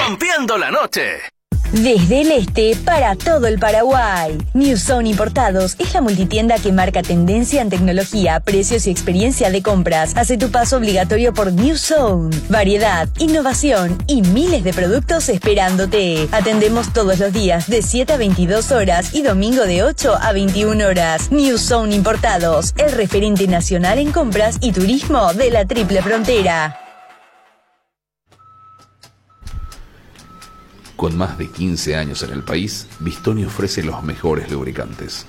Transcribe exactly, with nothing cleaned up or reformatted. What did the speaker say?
Rompiendo la noche. Desde el este para todo el Paraguay. New Zone Importados es la multitienda que marca tendencia en tecnología, precios y experiencia de compras. Hace tu paso obligatorio por New Zone. Variedad, innovación y miles de productos esperándote. Atendemos todos los días de siete a veintidós horas y domingo de ocho a veintiuna horas. New Zone Importados, el referente nacional en compras y turismo de la Triple Frontera. Con más de quince años en el país, Bistoni ofrece los mejores lubricantes.